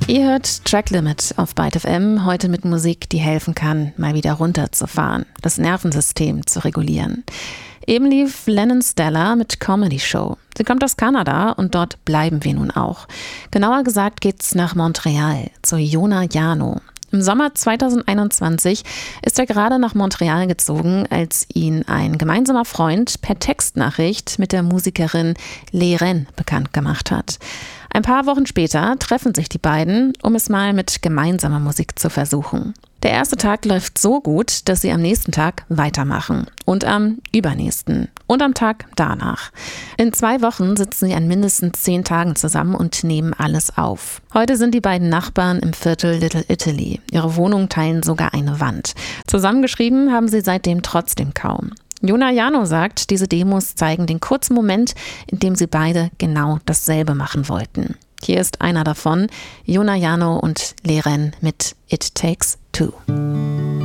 Ihr hört Track Limit auf Byte FM, heute mit Musik, die helfen kann, mal wieder runterzufahren, das Nervensystem zu regulieren. Eben lief Lennon Stella mit Comedy Show. Sie kommt aus Kanada und dort bleiben wir nun auch. Genauer gesagt geht's nach Montreal, zu Yona Yano. Im Sommer 2021 ist er gerade nach Montreal gezogen, als ihn ein gemeinsamer Freund per Textnachricht mit der Musikerin Leren bekannt gemacht hat. Ein paar Wochen später treffen sich die beiden, um es mal mit gemeinsamer Musik zu versuchen. Der erste Tag läuft so gut, dass sie am nächsten Tag weitermachen. Und am übernächsten. Und am Tag danach. In 2 Wochen sitzen sie an mindestens 10 Tagen zusammen und nehmen alles auf. Heute sind die beiden Nachbarn im Viertel Little Italy. Ihre Wohnungen teilen sogar eine Wand. Zusammengeschrieben haben sie seitdem trotzdem kaum. Yona Yano sagt, diese Demos zeigen den kurzen Moment, in dem sie beide genau dasselbe machen wollten. Hier ist einer davon, Yona Yano und Leren mit It Takes Two.